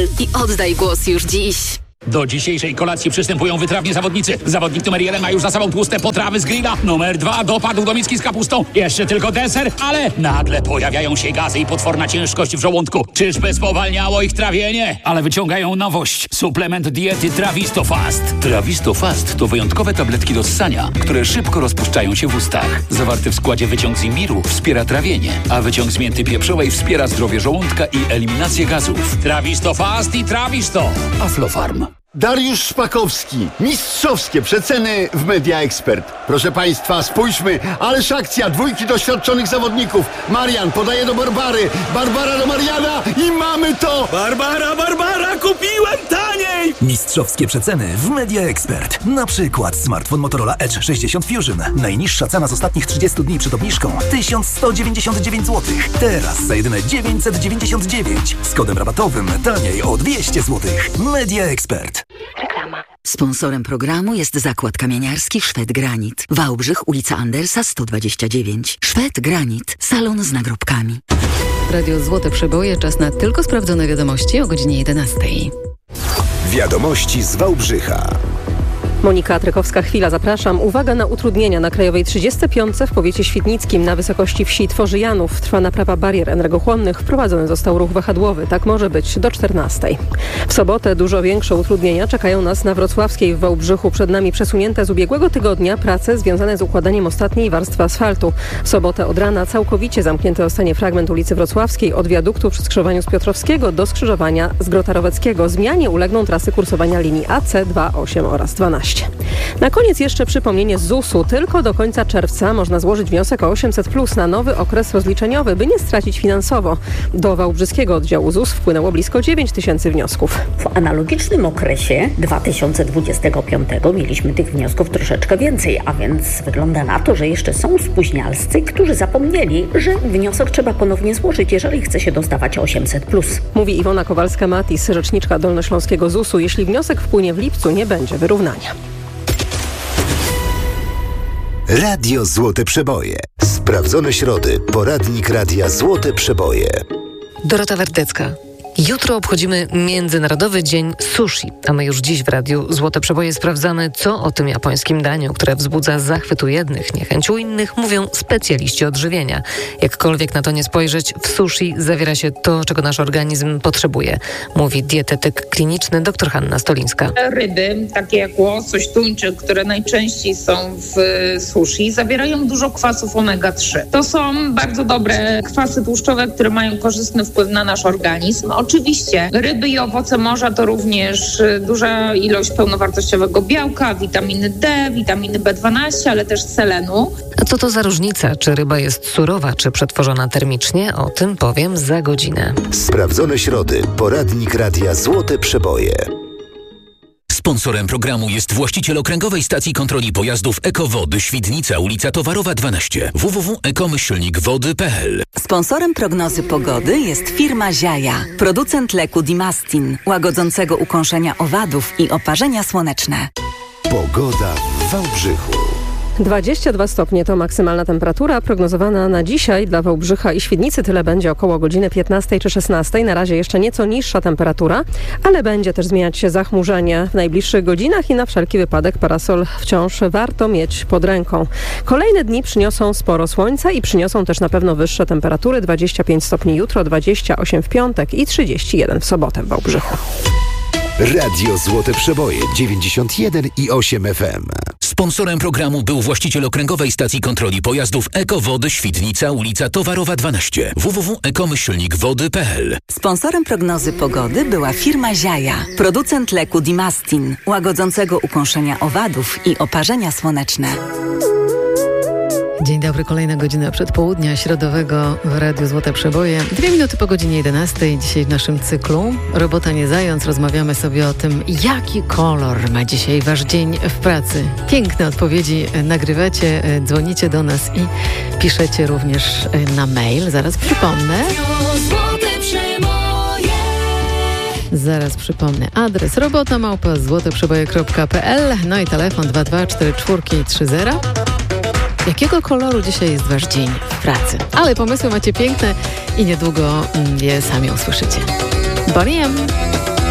i oddaj głos już dziś. Do dzisiejszej kolacji przystępują wytrawni zawodnicy. Zawodnik numer 1 ma już za sobą tłuste potrawy z grilla. Numer 2 dopadł do miski z kapustą. Jeszcze tylko deser, ale nagle pojawiają się gazy i potworna ciężkość w żołądku. Czyżby spowalniało ich trawienie? Ale wyciągają nowość. Suplement diety Travistofast. Travistofast to wyjątkowe tabletki do ssania, które szybko rozpuszczają się w ustach. Zawarty w składzie wyciąg z imbiru wspiera trawienie, a wyciąg z mięty pieprzowej wspiera zdrowie żołądka i eliminację gazów. Travistofast i Travisto. Aflofarm. Dariusz Szpakowski. Mistrzowskie przeceny w Media Expert. Proszę Państwa, spójrzmy. Ależ akcja, dwójki doświadczonych zawodników. Marian podaje do Barbary. Barbara do Mariana i mamy to! Barbara, kupiłem taniej! Mistrzowskie przeceny w Media Expert. Na przykład smartfon Motorola Edge 60 Fusion. Najniższa cena z ostatnich 30 dni przed obniżką 1199 zł. Teraz za jedyne 999. Z kodem rabatowym taniej o 200 zł. Media Expert. Reklama. Sponsorem programu jest zakład kamieniarski Szwed Granit. Wałbrzych, ulica Andersa 129. Szwed Granit. Salon z nagrobkami. Radio Złote Przeboje. Czas na tylko sprawdzone wiadomości o godzinie 11. Wiadomości z Wałbrzycha. Monika Trykowska-Chwila, zapraszam. Uwaga na utrudnienia na Krajowej 35 w powiecie świdnickim na wysokości wsi Tworzyjanów. Trwa naprawa barier energochłonnych. Wprowadzony został ruch wahadłowy. Tak może być do 14. W sobotę dużo większe utrudnienia czekają nas na Wrocławskiej w Wałbrzychu. Przed nami przesunięte z ubiegłego tygodnia prace związane z układaniem ostatniej warstwy asfaltu. W sobotę od rana całkowicie zamknięty zostanie fragment ulicy Wrocławskiej od wiaduktu przy skrzyżowaniu z Piotrowskiego do skrzyżowania z Grota Roweckiego. Zmianie ulegną trasy kursowania linii AC 2, 8 oraz 12. Na koniec jeszcze przypomnienie z ZUS-u. Tylko do końca czerwca można złożyć wniosek o 800+ na nowy okres rozliczeniowy, by nie stracić finansowo. Do wałbrzyskiego oddziału ZUS wpłynęło blisko 9 000 wniosków. W analogicznym okresie 2025 mieliśmy tych wniosków troszeczkę więcej, a więc wygląda na to, że jeszcze są spóźnialscy, którzy zapomnieli, że wniosek trzeba ponownie złożyć, jeżeli chce się dostawać 800+. Mówi Iwona Kowalska-Matis, rzeczniczka dolnośląskiego ZUS-u. Jeśli wniosek wpłynie w lipcu, nie będzie wyrównania. Radio Złote Przeboje. Sprawdzone środy. Poradnik Radia Złote Przeboje. Dorota Wardecka. Jutro obchodzimy Międzynarodowy Dzień Sushi, a my już dziś w Radiu Złote Przeboje sprawdzamy, co o tym japońskim daniu, które wzbudza zachwyt u jednych, niechęć u innych, mówią specjaliści odżywienia. Jakkolwiek na to nie spojrzeć, w sushi zawiera się to, czego nasz organizm potrzebuje, mówi dietetyk kliniczny dr Hanna Stolińska. Ryby, takie jak łosoś, tuńczyk, które najczęściej są w sushi, zawierają dużo kwasów omega-3. To są bardzo dobre kwasy tłuszczowe, które mają korzystny wpływ na nasz organizm. Oczywiście ryby i owoce morza to również duża ilość pełnowartościowego białka, witaminy D, witaminy B12, ale też selenu. A co to za różnica? Czy ryba jest surowa, czy przetworzona termicznie? O tym powiem za godzinę. Sprawdzone środy. Poradnik Radia Złote Przeboje. Sponsorem programu jest właściciel Okręgowej Stacji Kontroli Pojazdów Ekowody Świdnica, ulica Towarowa 12. www.ekomyślnikwody.pl. Sponsorem prognozy pogody jest firma Ziaja, producent leku Dimastin, łagodzącego ukąszenia owadów i oparzenia słoneczne. Pogoda w Wałbrzychu. 22 stopnie to maksymalna temperatura prognozowana na dzisiaj dla Wałbrzycha i Świdnicy. Tyle będzie około godziny 15 czy 16. Na razie jeszcze nieco niższa temperatura, ale będzie też zmieniać się zachmurzenie w najbliższych godzinach i na wszelki wypadek parasol wciąż warto mieć pod ręką. Kolejne dni przyniosą sporo słońca i przyniosą też na pewno wyższe temperatury. 25 stopni jutro, 28 w piątek i 31 w sobotę w Wałbrzychu. Radio Złote Przeboje 91,8 FM. Sponsorem programu był właściciel Okręgowej Stacji Kontroli Pojazdów Ekowody Świdnica, ulica Towarowa 12. www.ekomyślnikwody.pl. Sponsorem prognozy pogody była firma Ziaja, producent leku Dimastin, łagodzącego ukąszenia owadów i oparzenia słoneczne. Dzień dobry, kolejna godzina przedpołudnia środowego w Radiu Złote Przeboje. 2 minuty po godzinie 11. Dzisiaj w naszym cyklu Robota nie zając rozmawiamy sobie o tym, jaki kolor ma dzisiaj wasz dzień w pracy. Piękne odpowiedzi nagrywacie, dzwonicie do nas i piszecie również na mail. Zaraz przypomnę adres robota@złoteprzeboje.pl, no i telefon 2244330. Jakiego koloru dzisiaj jest wasz dzień w pracy? Ale pomysły macie piękne i niedługo je sami usłyszycie. Boniem!